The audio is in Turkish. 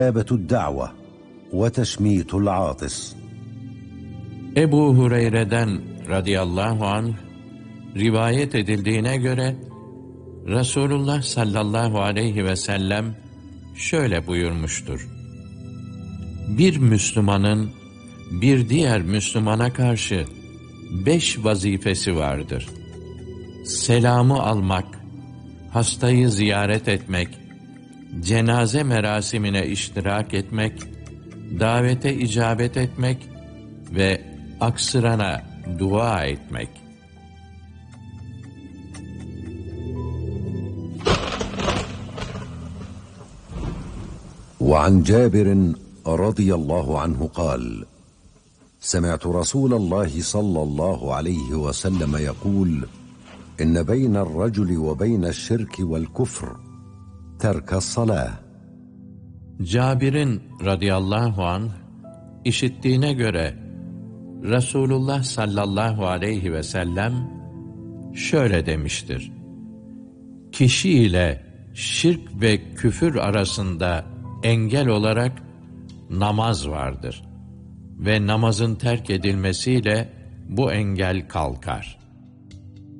الدعوة وتشميت العاطس. Ebu Hureyre'den radıyallahu anh rivayet edildiğine göre Resulullah sallallahu aleyhi ve sellem şöyle buyurmuştur: Bir Müslümanın bir diğer Müslümana karşı 5 vazifesi vardır. Selamı almak, hastayı ziyaret etmek, cenaze merasimine iştirak etmek, davete icabet etmek ve aksırana dua etmek. وعن جابر رضي الله عنه قال: سمعت رسول الله صلى الله عليه وسلم يقول: إن بين الرجل وبين الشرك والكفر ترك الصلاة. Cabir'in radıyallahu anh işittiğine göre Resulullah sallallahu aleyhi ve sellem şöyle demiştir: Kişi ile şirk ve küfür arasında engel olarak namaz vardır ve namazın terk edilmesiyle bu engel kalkar.